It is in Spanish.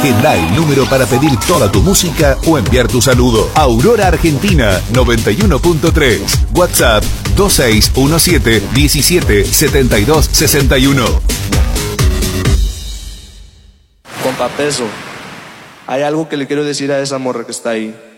que da el número para pedir toda tu música o enviar tu saludo. Aurora Argentina 91.3. WhatsApp 2617 17 72 61. Compa Peso, hay algo que le quiero decir a esa morra que está ahí.